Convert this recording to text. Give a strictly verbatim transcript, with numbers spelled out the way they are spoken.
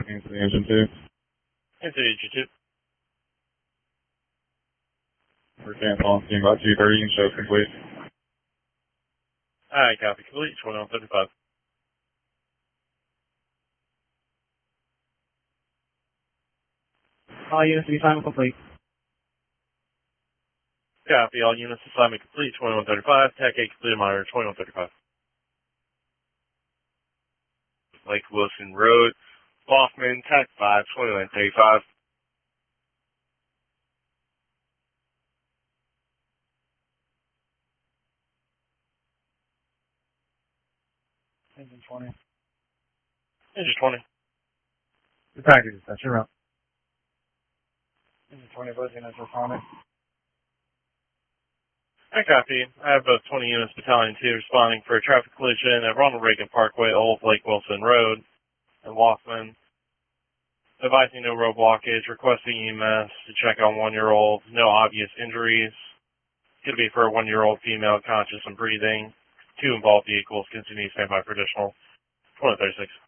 Talking to the engine two. Into engine two. We're cancel on steam about two thirty and show complete. Alright, copy. Complete. twenty-one thirty-five. All units assignment complete. Copy. All units assignment complete. twenty-one thirty-five. Tech eight completed. Monitor twenty-one thirty-five. Lake Wilson Road. Hoffman, Tech five, twenty-one thirty-five. Engine twenty. Engine twenty. The package is set. You're up. Engine twenty, both units responding. I copy. I have both twenty units, Battalion two, responding for a traffic collision at Ronald Reagan Parkway, Old Lake Wilson Road, and Walkman. Advising no road blockage, requesting E M S to check on one-year-old, no obvious injuries. Could be for a one-year-old female conscious and breathing. Two involved vehicles, continue to stand by for additional. twenty thirty-six.